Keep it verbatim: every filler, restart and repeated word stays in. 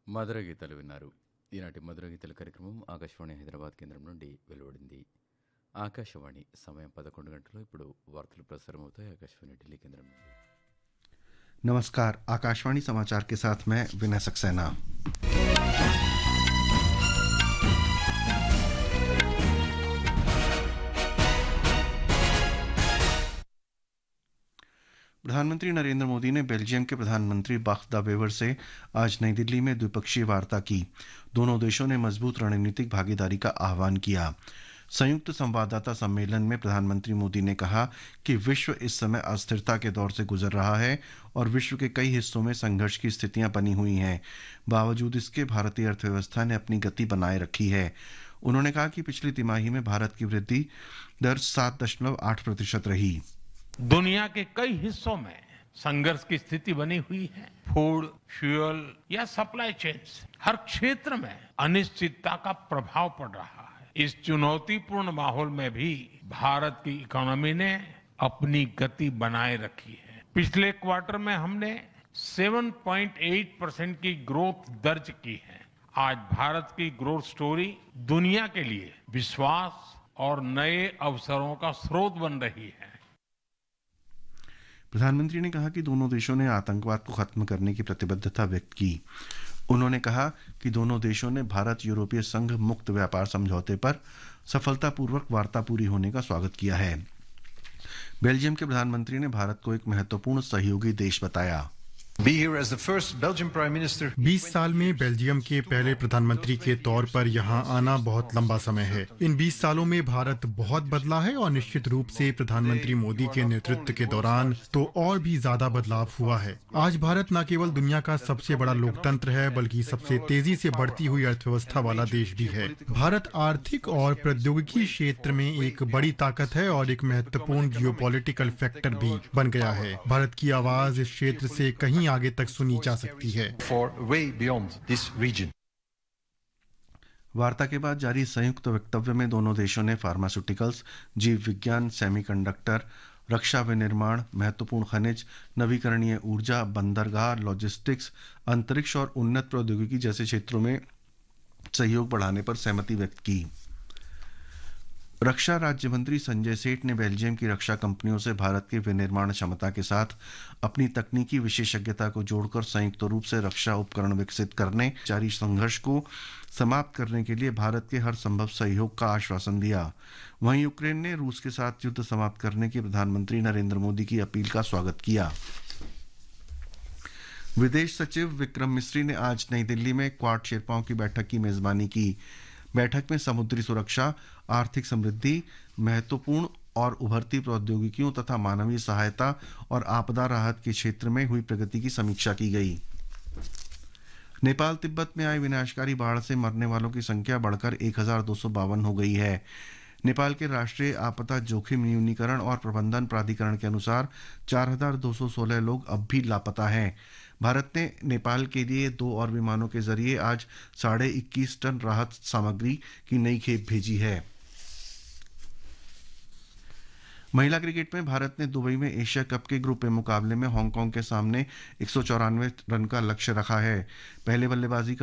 మధుర గీతాలు విన్నారు. ఈనాటి మధుర గీతాల కార్యక్రమం ఆకాశవాణి హైదరాబాద్ కేంద్రం నుండి వెలువడింది. ఆకాశవాణి సమయం పదకొండు గంటలు. ఇప్పుడు వార్తలు ప్రసారం అవుతాయి ఆకాశవాణి ఢిల్లీ కేంద్రం నుండి. नमस्कार, आकाशवाणी समाचार के साथ मैं विनय सक्सेना। प्रधानमंत्री नरेंद्र मोदी ने बेल्जियम के प्रधानमंत्री बाख द वेवर से आज नई दिल्ली में द्विपक्षीय वार्ता की। दोनों देशों ने मजबूत रणनीतिक भागीदारी का आह्वान किया। संयुक्त संवाददाता सम्मेलन में प्रधानमंत्री मोदी ने कहा कि विश्व इस समय अस्थिरता के दौर से गुजर रहा है और विश्व के कई हिस्सों में संघर्ष की स्थितियां बनी हुई हैं। बावजूद इसके भारतीय अर्थव्यवस्था ने अपनी गति बनाए रखी है। उन्होंने कहा कि पिछली तिमाही में भारत की वृद्धि दर सात दशमलव आठ प्रतिशत रही। दुनिया के कई हिस्सों में संघर्ष की स्थिति बनी हुई है। फूड, फ्यूल या सप्लाई चेन्स, हर क्षेत्र में अनिश्चितता का प्रभाव पड़ रहा है। इस चुनौतीपूर्ण माहौल में भी भारत की इकोनॉमी ने अपनी गति बनाए रखी है। पिछले क्वार्टर में हमने सात पॉइंट आठ परसेंट की ग्रोथ दर्ज की है। आज भारत की ग्रोथ स्टोरी दुनिया के लिए विश्वास और नए अवसरों का स्रोत बन रही है। प्रधानमंत्री ने कहा कि दोनों देशों ने आतंकवाद को खत्म करने की प्रतिबद्धता व्यक्त की। उन्होंने कहा कि दोनों देशों ने भारत यूरोपीय संघ मुक्त व्यापार समझौते पर सफलतापूर्वक वार्ता पूरी होने का स्वागत किया है। बेल्जियम के प्रधानमंत्री ने भारत को एक महत्वपूर्ण सहयोगी देश बताया। बीस साल में बेल्जियम के पहले प्रधानमंत्री के तौर पर यहाँ आना बहुत लंबा समय है। इन बीस सालों में भारत बहुत बदला है और निश्चित रूप से प्रधानमंत्री मोदी के नेतृत्व के दौरान तो और भी ज्यादा बदलाव हुआ है। आज भारत न केवल दुनिया का सबसे बड़ा लोकतंत्र है, बल्कि सबसे तेजी से बढ़ती हुई अर्थव्यवस्था वाला देश भी है। भारत आर्थिक और प्रौद्योगिकी क्षेत्र में एक बड़ी ताकत है और एक महत्वपूर्ण जियोपॉलिटिकल फैक्टर भी बन गया है। भारत की आवाज इस क्षेत्र से कहीं आगे तक सुनी जा सकती है। वार्ता के बाद जारी संयुक्त वक्तव्य में दोनों देशों ने फार्मास्यूटिकल्स, जीव विज्ञान, सेमीकंडक्टर, रक्षा विनिर्माण, महत्वपूर्ण खनिज, नवीकरणीय ऊर्जा, बंदरगाह, लॉजिस्टिक्स, अंतरिक्ष और उन्नत प्रौद्योगिकी जैसे क्षेत्रों में सहयोग बढ़ाने पर सहमति व्यक्त की। रक्षा राज्य मंत्री संजय सेठ ने बेल्जियम की रक्षा कंपनियों से भारत की विनिर्माण क्षमता के साथ अपनी तकनीकी विशेषज्ञता को जोड़कर संयुक्त रूप से रक्षा उपकरण विकसित करने, जारी संघर्ष को समाप्त करने के लिए भारत के हर संभव सहयोग का आश्वासन दिया। वहीं यूक्रेन ने रूस के साथ युद्ध समाप्त करने की प्रधानमंत्री नरेंद्र मोदी की अपील का स्वागत किया। विदेश सचिव विक्रम मिस्री ने आज नई दिल्ली में क्वाड शेरपाओं की बैठक की मेजबानी की। बैठक में समुद्री सुरक्षा, आर्थिक समृद्धि, महत्वपूर्ण और उभरती प्रौद्योगिकियों तथा मानवीय सहायता और आपदा राहत के क्षेत्र में हुई प्रगति की समीक्षा की गई। नेपाल तिब्बत में आई विनाशकारी बाढ़ से मरने वालों की संख्या बढ़कर एक हजार दो सौ बावन हो गई है। नेपाल के राष्ट्रीय आपदा जोखिम न्यूनीकरण और प्रबंधन प्राधिकरण के अनुसार चार हजार दो सौ सोलह लोग अब भी लापता हैं। भारत ने नेपाल के लिए दो और विमानों के जरिए आज साढ़े इक्कीस टन राहत सामग्री की नई खेप भेजी है। महिला क्रिकेट में भारत ने दुबई में एशिया कप के ग्रुप ए मुकाबले में हांगकांग के सामने एक सौ चौरानवे रन का लक्ष्य रखा है। पहले बल्लेबाजी